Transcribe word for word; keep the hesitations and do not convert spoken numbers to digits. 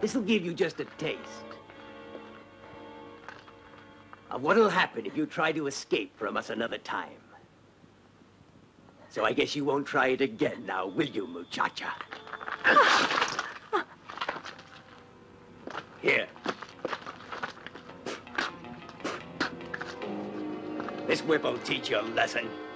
This'll give you just a taste of what'll happen if you try to escape from us another time. So I guess you won't try it again now, will you, muchacha? Here. This whip will teach you a lesson.